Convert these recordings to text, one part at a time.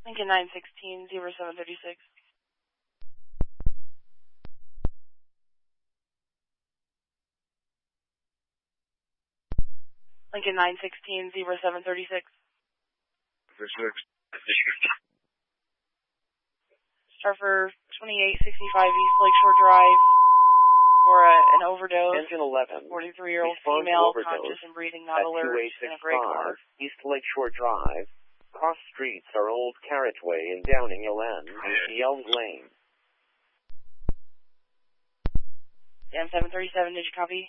Lincoln 916-0736. Lincoln 916-0736. 36. Start for 2865 East Lakeshore Drive for an overdose. Engine 11. 43-year-old Respond female, to overdose conscious and breathing, not at alert, in a gray car. 2865 East Lakeshore Drive. Cross streets are Old Carriageway and Downing Hill End, Yelms Lane. Sam 737, did you copy?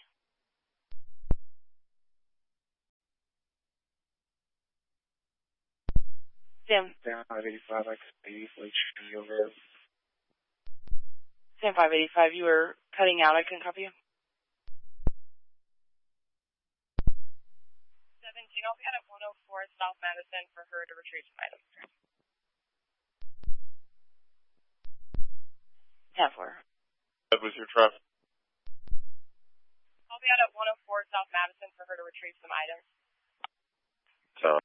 Sam. Sam 585, I could be Lakeshore over. Sam 585, you were cutting out. I couldn't copy you. 17, I'll be at 104 South Madison for her to retrieve some items. 10-4. That was your traffic. I'll be at 104 South Madison for her to retrieve some items. So.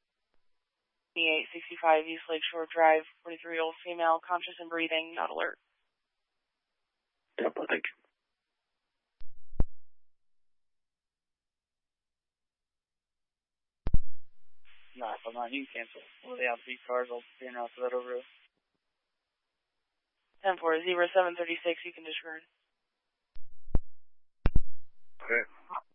2865 East Lakeshore Drive, 43-year-old female, conscious and breathing, not alert. Yep, thank you. Nah, if I'm not, you can cancel. Well, they have these cars, I'll be in out to that over. 10-4, 0736, you can disregard. Okay.